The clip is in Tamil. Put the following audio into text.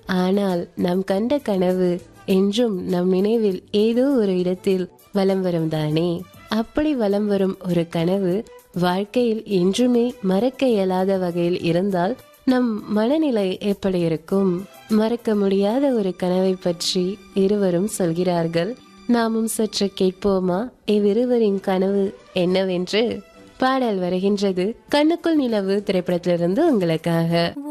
ஆனால் நாம் கண்ட கனவு என்றும் நம் நினைவில் ஏதோ ஒரு இடத்தில் வலம் வரும் தானே. அப்படி வலம் வரும் ஒரு கனவு வாழ்க்கையில் என்றுமே மறக்க இயலாத வகையில் இருந்தால் நம் மனநிலை எப்படி இருக்கும்? மறக்க முடியாத ஒரு கனவை பற்றி இருவரும் சொல்கிறார்கள். நாமும் சற்று கேட்போமா இவ்விருவரின் கனவு என்னவென்று? பாடல் வருகின்றது. கண்ணுக்குள் நிலவு திரைப்படத்திலிருந்து உங்களுக்காக.